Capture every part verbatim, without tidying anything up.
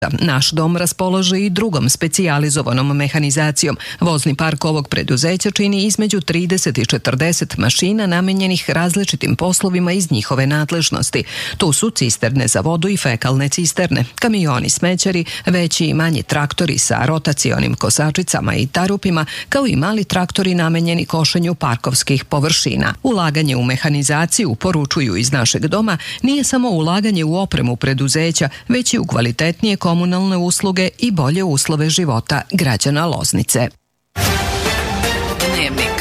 Naš dom raspolaže i drugom specijalizovanom mehanizacijom. Vozni park ovog preduzeća čini između trideset i četrdeset mašina namenjenih različitim poslovima iz njihove nadležnosti. Tu su cisterne za vodu i fekalne cisterne, kamioni smećari, veći i manji traktori sa rotacionim kosačicama i tarupima, kao i mali traktori namenjeni košenju parkovskih površina. Ulaganje u mehanizaciju, poručuju iz našeg doma, nije samo ulaganje u opremu preduzeća, već i u kvalitetnije komunalne usluge i bolje uslove života građana Loznice. Dnevnik.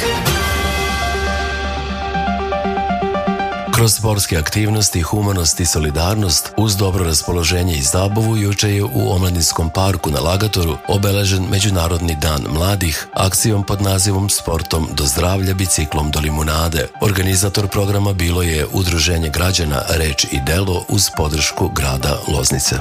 Kroz sportske aktivnosti, humanost i solidarnost, uz dobro raspoloženje i zabavu, juče je u Omladinskom parku na Lagatoru obeležen Međunarodni dan mladih akcijom pod nazivom Sportom do zdravlja, biciklom do limunade. Organizator programa bilo je Udruženje građana Reč i delo uz podršku grada Loznice.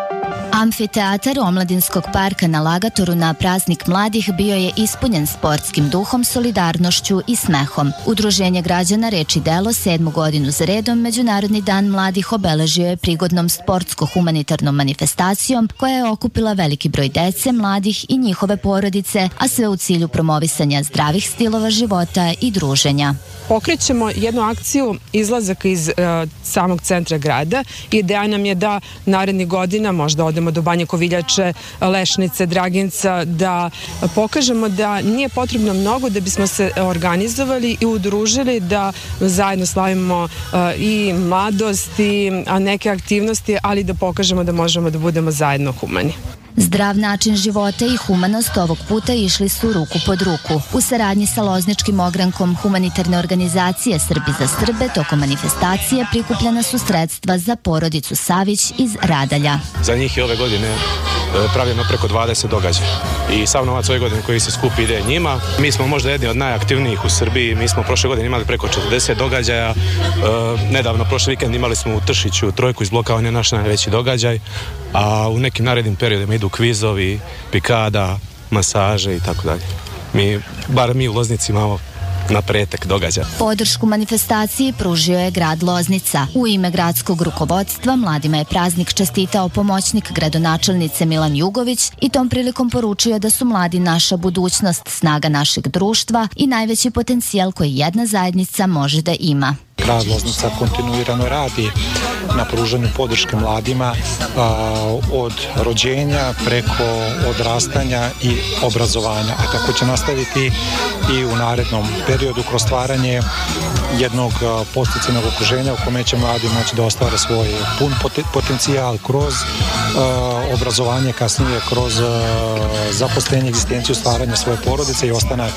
Amfiteatar Omladinskog parka na Lagatoru na praznik mladih bio je ispunjen sportskim duhom, solidarnošću i smehom. Udruženje građana Reč i delo sedmu godinu za redom Međunarodni dan mladih obeležio je prigodnom sportsko-humanitarnom manifestacijom koja je okupila veliki broj dece, mladih i njihove porodice, a sve u cilju promovisanja zdravih stilova života i druženja. Pokrećemo jednu akciju izlazak iz uh, samog centra grada. Ideja nam je da narednih godina možda odemo do Banje Koviljače, Lešnice, Draginca, da pokažemo da nije potrebno mnogo da bismo se organizovali i udružili, da zajedno slavimo uh, i mladost i neke aktivnosti, ali da pokažemo da možemo da budemo zajedno humani. Zdrav način života i humanost ovog puta išli su ruku pod ruku. U saradnji sa lozničkim ogrankom humanitarne organizacije Srbi za Srbe tokom manifestacije prikupljena su sredstva za porodicu Savić iz Radalja. Za njih je ove godine pravljeno preko dvadeset događaja i sav novac ove godine koji se skupi ide njima. Mi smo možda jedni od najaktivnijih u Srbiji, mi smo prošle godine imali preko četrdeset događaja, e, nedavno prošli vikend imali smo u Tršiću trojku iz bloka, on je naš najveći događaj, a u nekim narednim periodima idu kvizovi, pikada, masaže i tako dalje. Mi, bar mi u Loznici imamo na pretek događaja. Podršku manifestaciji pružio je grad Loznica. U ime gradskog rukovodstva mladima je praznik čestitao pomoćnik gradonačelnice Milan Jugović i tom prilikom poručio da su mladi naša budućnost, snaga našeg društva i najveći potencijal koji jedna zajednica može da ima. Grad Loznica kontinuirano radi na pružanju podrške mladima a, od rođenja preko odrastanja i obrazovanja. A tako će nastaviti i u narednom periodu kroz stvaranje jednog podsticajnog okruženja u kome će mladi moći da ostvare svoj pun potencijal kroz a, obrazovanje, kasnije kroz a, zaposlenje, egzistenciju, stvaranje svoje porodice i ostanak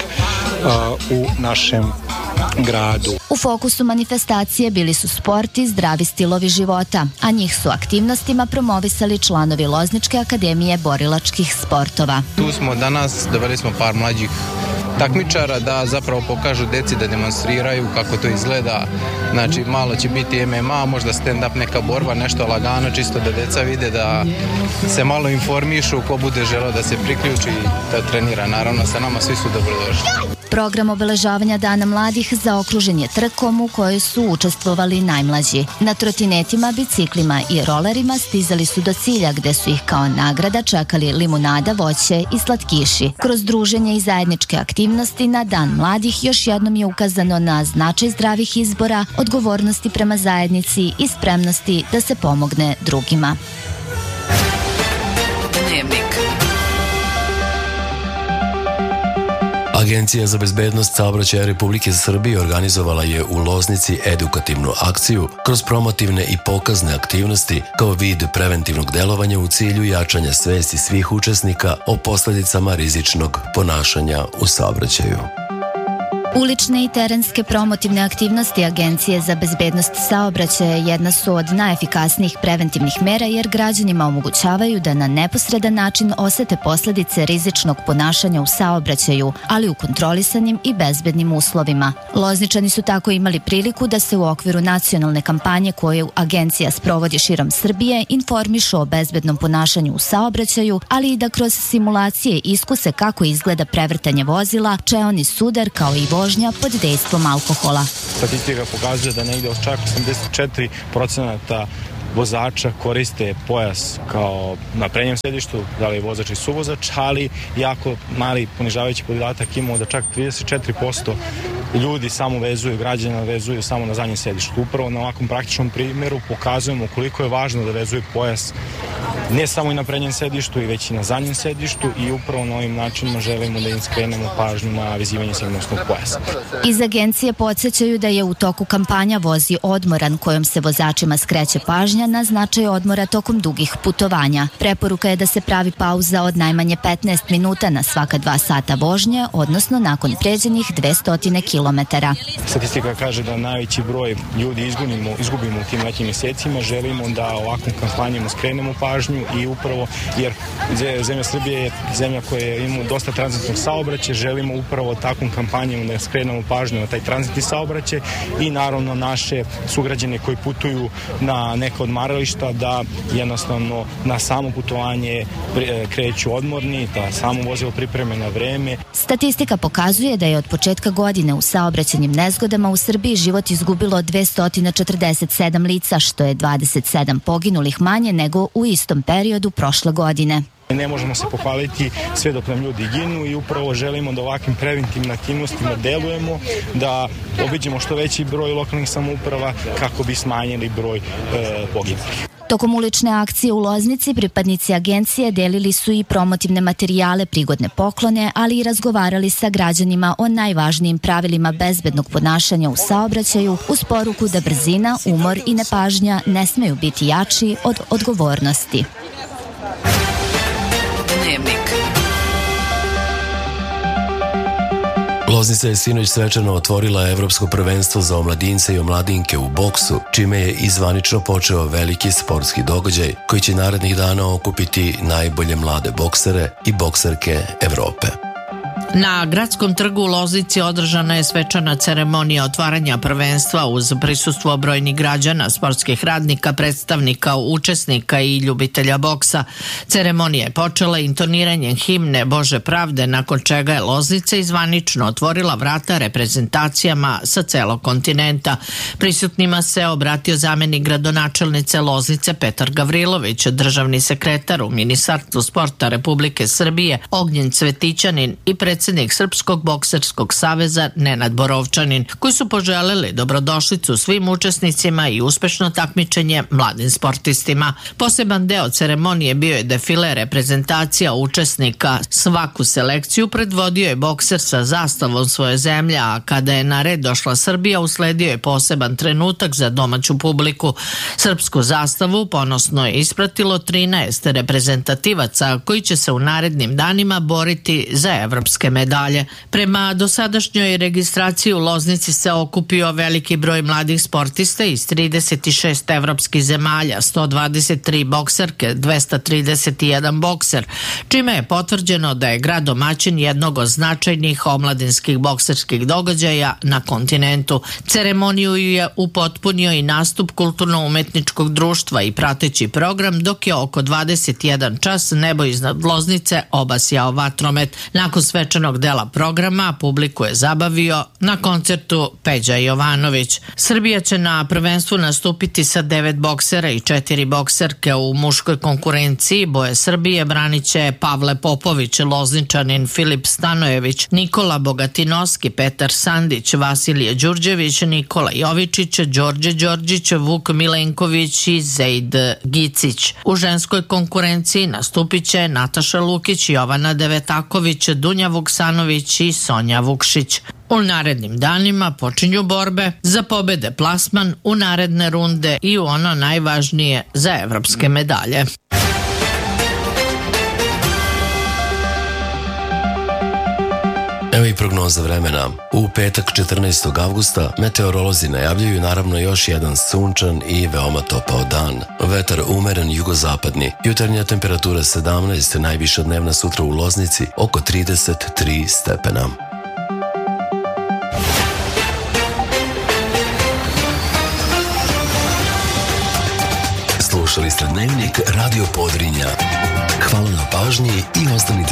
a, u našem gradu. U fokusu manifestacije bili su sport i zdravi stilovi života, a njih su aktivnostima promovisali članovi Lozničke akademije borilačkih sportova. Tu smo danas, doveli smo par mlađih takmičara da zapravo pokažu deci da demonstriraju kako to izgleda. Znači malo će biti M M A, možda stand-up, neka borba, nešto lagano, čisto da deca vide, da se malo informišu, ko bude želeo da se priključi i da trenira. Naravno sa nama svi su dobrodošli. Program obeležavanja Dana mladih zaokružen je trkom u kojoj su učestvovali najmlađi. Na trotinetima, biciklima i rolerima stizali su do cilja gde su ih kao nagrada čekali limunada, voće i slatkiši. Kroz druženje i zajedničke aktivnosti na Dan mladih još jednom je ukazano na značaj zdravih izbora, odgovornosti prema zajednici i spremnosti da se pomogne drugima. Dnevnik. Agencija za bezbednost saobraćaja Republike Srbije organizovala je u Loznici edukativnu akciju kroz promotivne i pokazne aktivnosti kao vid preventivnog delovanja u cilju jačanja svesti svih učesnika o posledicama rizičnog ponašanja u saobraćaju. Ulične i terenske promotivne aktivnosti Agencije za bezbednost saobraćaja jedna su od najefikasnijih preventivnih mera jer građanima omogućavaju da na neposredan način osete posledice rizičnog ponašanja u saobraćaju, ali u kontrolisanim i bezbednim uslovima. Lozničani su tako imali priliku da se u okviru nacionalne kampanje koju Agencija sprovodi širom Srbije informišu o bezbednom ponašanju u saobraćaju, ali i da kroz simulacije iskuse kako izgleda prevrtanje vozila, čeoni sudar kao i vožnja pod dejstvom alkohola. Statistika pokazuje da negde od čak osamdeset četiri procenata vozača koriste pojas kao na prednjem sedištu, da li je vozač i suvozač, ali jako mali ponižavajući podatak imamo da čak trideset četiri posto ljudi samo vezuju, građana vezuju samo na zadnjem sedištu. Upravo na ovakvom praktičnom primjeru pokazujemo koliko je važno da vezuju pojas ne samo i na prednjem sedištu, i već i na zadnjem sedištu, i upravo na ovim načinima želimo da im skrenemo pažnju na vezivanje sigurnosnog pojasa. Iz agencije podsjećaju da je u toku kampanja Vozi odmoran, kojom se vozačima skreće pažnja na značaj odmora tokom dugih putovanja. Preporuka je da se pravi pauza od najmanje petnaest minuta na svaka dva sata vožnje, odnosno nakon pređenih dvesta kilometara. Statistika kaže da najveći broj ljudi izgubimo, izgubimo u tim letnjim mjesecima. Želimo da ovakvom kampanjama skrenemo pažnju, i upravo jer zemlja Srbije je zemlja koja ima dosta tranzitnog saobraćaja, želimo upravo takvom kampanjom da skrenemo pažnju na taj tranzitni saobraćaj i naravno naše sugrađane koji putuju na neka odmarališta da jednostavno na samo putovanje kreću odmorni, da samo vozilo pripreme na vreme. Statistika pokazuje da je od početka godine u saobraćajnim nezgodama u Srbiji život izgubilo dvesta četrdeset sedam lica, što je dvadeset sedam poginulih manje nego u istom periodu prošle godine. Ne možemo se pohvaliti sve dok nam ljudi ginu, i upravo želimo da ovakvim preventivnim aktivnostima delujemo, da obiđemo što veći broj lokalnih samouprava kako bi smanjili broj e, poginulih. Tokom ulične akcije u Loznici pripadnici agencije delili su i promotivne materijale, prigodne poklone, ali i razgovarali sa građanima o najvažnijim pravilima bezbednog ponašanja u saobraćaju, uz poruku da brzina, umor i nepažnja ne smeju biti jači od odgovornosti. Dnevnik. Loznica je sinoć svečano otvorila Evropsko prvenstvo za omladince i omladinke u boksu, čime je i zvanično počeo veliki sportski događaj koji će narednih dana okupiti najbolje mlade boksere i bokserke Evrope. Na gradskom trgu u Loznici održana je svečana ceremonija otvaranja prvenstva uz prisustvo brojnih građana, sportskih radnika, predstavnika, učesnika i ljubitelja boksa. Ceremonija je počela intoniranjem himne Bože pravde, nakon čega je Loznica zvanično otvorila vrata reprezentacijama sa celog kontinenta. Prisutnima se obratio zamenik gradonačelnice Loznice Petar Gavrilović, državni sekretar u Ministarstvu sporta Republike Srbije Ognjen Cvetićanin i predsjednik Srpskog bokserskog saveza Nenad Borovčanin, koji su poželeli dobrodošlicu svim učesnicima i uspešno takmičenje mladim sportistima. Poseban deo ceremonije bio je defile reprezentacija učesnika. Svaku selekciju predvodio je bokser sa zastavom svoje zemlje, a kada je na red došla Srbija, usledio je poseban trenutak za domaću publiku. Srpsku zastavu ponosno je ispratilo trinaest reprezentativaca koji će se u narednim danima boriti za evropske medalje. Prema dosadašnjoj registraciji u Loznici se okupio veliki broj mladih sportista iz trideset šest evropskih zemalja, sto dvadeset tri bokserke, dvesta trideset jedan bokser, čime je potvrđeno da je grad domaćin jednog od značajnih omladinskih bokserskih događaja na kontinentu. Ceremoniju je upotpunio i nastup kulturno-umetničkog društva i prateći program, dok je oko dvadeset jedan čas nebo iznad Loznice obasjao vatromet. Nakon svečanog dela programa publiku je zabavio na koncertu Peđa Jovanović. Srbija će na prvenstvu nastupiti sa devet boksera i četiri bokserke. U muškoj konkurenciji boje Srbije branit će Pavle Popović, Lozničanin Filip Stanojević, Nikola Bogatinovski, Petar Sandić, Vasilije Đurđević, Nikola Jovičić, Đorđe Đorđić, Vuk Milenković i Zejd Gicić. U ženskoj konkurenciji nastupit će Nataša Lukić, Jovana Devetaković, Dunja Vuksanović i Sonja Vukšić. U narednim danima počinju borbe za pobede, plasman u naredne runde i u ono najvažnije za evropske medalje. Evo i prognoza vremena. U petak četrnaestog avgusta meteorolozi najavljuju naravno još jedan sunčan i veoma topao dan. Vetar umeren jugozapadni. Jutarnja temperatura sedamnaest, najviša dnevna sutra u Loznici oko trideset tri stepena. Slušali ste Dnevnik Radio Podrinja. Hvala na pažnji i ostanite